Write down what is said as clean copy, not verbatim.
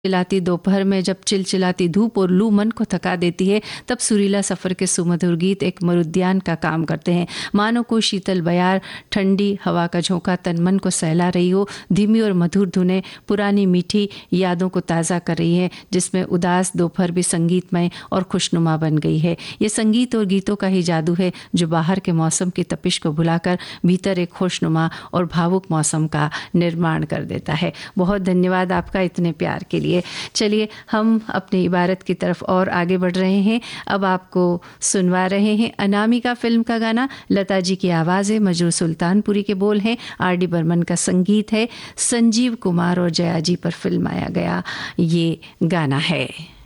चिलचिलाती दोपहर में जब चिलचिलाती धूप और लू मन को थका देती है, तब सुरीला सफ़र के सुमधुर गीत एक मरुद्यान का काम करते हैं। मानो को शीतल बयार, ठंडी हवा का झोंका तन मन को सहला रही हो। धीमी और मधुर धुनें पुरानी मीठी यादों को ताज़ा कर रही हैं, जिसमें उदास दोपहर भी संगीतमय और खुशनुमा बन गई है। ये संगीत और गीतों का ही जादू है जो बाहर के मौसम की तपिश को भुलाकर भीतर एक खुशनुमा और भावुक मौसम का निर्माण कर देता है। बहुत धन्यवाद आपका इतने प्यार के लिए। चलिए हम अपनी इबारत की तरफ और आगे बढ़ रहे हैं। अब आपको सुनवा रहे हैं अनामिका फिल्म का गाना। लता जी की आवाज़ है, मजरू सुल्तानपुरी के बोल हैं, आर.डी. बर्मन का संगीत है, संजीव कुमार और जया जी पर फिल्माया गया ये गाना है।